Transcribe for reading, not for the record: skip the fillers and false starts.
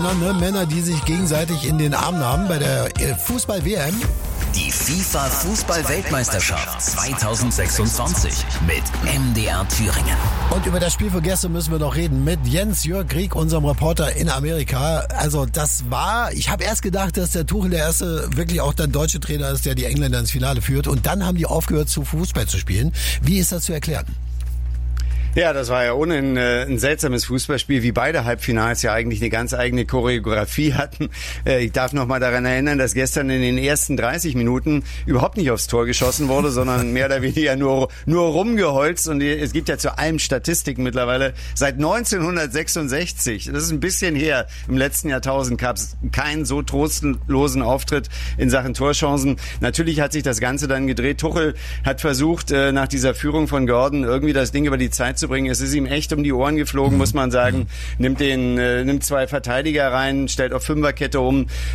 Ne, Männer, die sich gegenseitig in den Arm nahmen bei der Fußball-WM. Die FIFA-Fußball-Weltmeisterschaft 2026 mit MDR Thüringen. Und über das Spiel von gestern müssen wir noch reden mit Jens-Jörg Grieg, unserem Reporter in Amerika. Also ich habe erst gedacht, dass der Tuchel der erste wirklich auch dann deutsche Trainer ist, der die Engländer ins Finale führt. Und dann haben die aufgehört, zu Fußball zu spielen. Wie ist das zu erklären? Ja, das war ja ohnehin ein seltsames Fußballspiel, wie beide Halbfinals ja eigentlich eine ganz eigene Choreografie hatten. Ich darf noch mal daran erinnern, dass gestern in den ersten 30 Minuten überhaupt nicht aufs Tor geschossen wurde, sondern mehr oder weniger nur rumgeholzt. Und es gibt ja zu allem Statistiken mittlerweile. Seit 1966, das ist ein bisschen her, im letzten Jahrtausend gab es keinen so trostlosen Auftritt in Sachen Torchancen. Natürlich hat sich das Ganze dann gedreht. Tuchel hat versucht, nach dieser Führung von Gordon irgendwie das Ding über die Zeit zu bringen. Es ist ihm echt um die Ohren geflogen, muss man sagen. Nimmt zwei Verteidiger rein, stellt auf Fünferkette um.